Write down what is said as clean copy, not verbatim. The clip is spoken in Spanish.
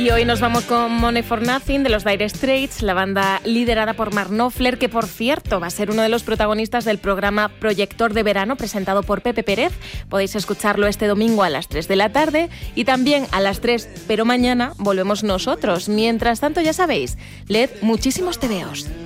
Y hoy nos vamos con Money for Nothing de los Dire Straits, la banda liderada por Mark Knopfler, que por cierto va a ser uno de los protagonistas del programa Proyector de Verano presentado por Pepe Pérez. Podéis escucharlo este domingo a las 3 de la tarde y también a las 3, pero mañana volvemos nosotros. Mientras tanto, ya sabéis, leed muchísimos tebeos.